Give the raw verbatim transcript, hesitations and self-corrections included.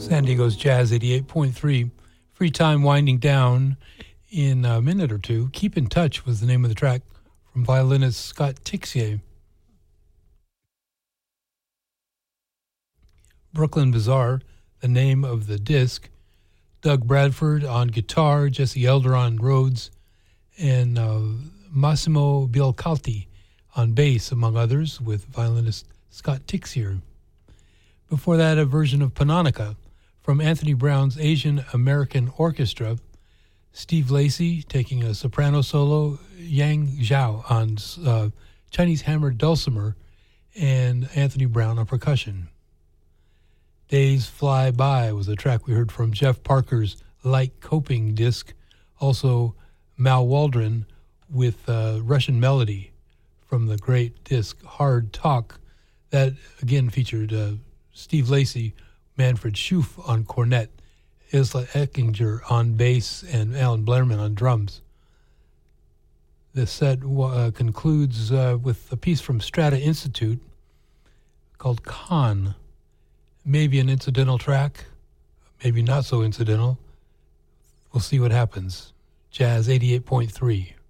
San Diego's Jazz eighty-eight point three. Free time winding down in a minute or two. Keep in Touch was the name of the track from violinist Scott Tixier. Brooklyn Bazaar, the name of the disc. Doug Bradford on guitar, Jesse Elder on Rhodes, and uh, Massimo Bialcalti on bass, among others, with violinist Scott Tixier. Before that, a version of Panonica from Anthony Brown's Asian American Orchestra. Steve Lacy taking a soprano solo, Yang Zhao on uh, Chinese hammered dulcimer, and Anthony Brown on percussion. Days Fly By was a track we heard from Jeff Parker's Light Coping disc. Also, Mal Waldron with uh, Russian Melody from the great disc Hard Talk. That, again, featured uh, Steve Lacy, Manfred Schoof on cornet, Isla Eckinger on bass, and Alan Blairman on drums. The set uh, concludes uh, with a piece from Strata Institute called Khan. Maybe an incidental track, maybe not so incidental. We'll see what happens. Jazz eighty-eight point three.